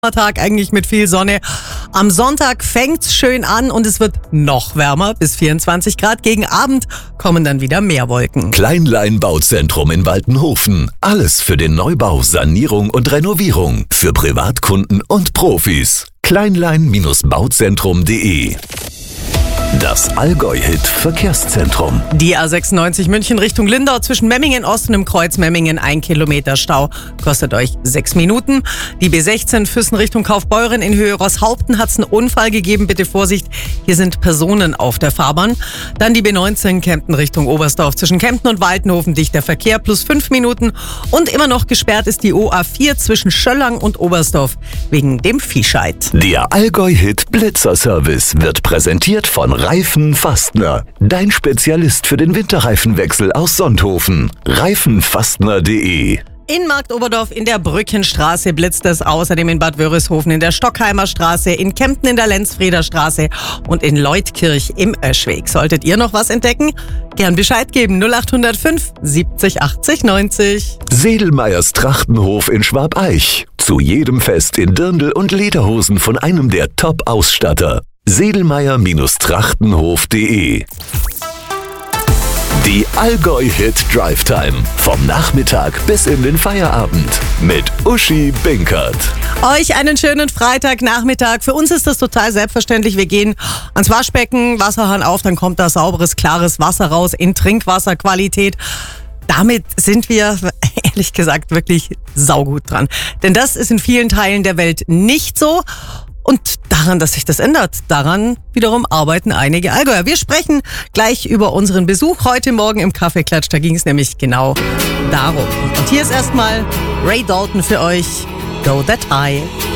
Tag eigentlich mit viel Sonne. Am Sonntag fängt's schön an und es wird noch wärmer, bis 24 Grad. Gegen Abend kommen dann wieder mehr Wolken. Kleinlein Bauzentrum in Waltenhofen. Alles für den Neubau, Sanierung und Renovierung. Für Privatkunden und Profis. Kleinlein-bauzentrum.de. Das Allgäu-Hit Verkehrszentrum. Die A96 München Richtung Lindau zwischen Memmingen Ost und im Kreuz Memmingen 1 Kilometer Stau. Kostet euch 6 Minuten. Die B16 Füssen Richtung Kaufbeuren in Höhe Rosshaupten hat es einen Unfall gegeben. Bitte Vorsicht, hier sind Personen auf der Fahrbahn. Dann die B19 Kempten Richtung Oberstdorf zwischen Kempten und Waltenhofen dichter Verkehr plus 5 Minuten. Und immer noch gesperrt ist die OA4 zwischen Schöllang und Oberstdorf wegen dem Viehscheid. Der Allgäu-Hit Blitzerservice wird präsentiert von Reifen Fastner, dein Spezialist für den Winterreifenwechsel aus Sonthofen. Reifenfastner.de. In Marktoberdorf in der Brückenstraße blitzt es, außerdem in Bad Wörishofen in der Stockheimer Straße, in Kempten in der Lenzfrieder Straße und in Leutkirch im Öschweg. Solltet ihr noch was entdecken? Gern Bescheid geben 0805 70 80 90. Sedelmeyers Trachtenhof in Schwabeich. Zu jedem Fest in Dirndl und Lederhosen von einem der Top-Ausstatter. Sedelmeyer-Trachtenhof.de. Die Allgäu-Hit Drive Time. Vom Nachmittag bis in den Feierabend. Mit Uschi Binkert. Euch einen schönen Freitagnachmittag. Für uns ist das total selbstverständlich. Wir gehen ans Waschbecken, Wasserhahn auf, dann kommt da sauberes, klares Wasser raus in Trinkwasserqualität. Damit sind wir, ehrlich gesagt, wirklich saugut dran. Denn das ist in vielen Teilen der Welt nicht so. Und daran, dass sich das ändert, daran wiederum arbeiten einige Allgäuer. Wir sprechen gleich über unseren Besuch heute Morgen im Kaffeeklatsch. Da ging es nämlich genau darum. Und hier ist erstmal Ray Dalton für euch. Go That High.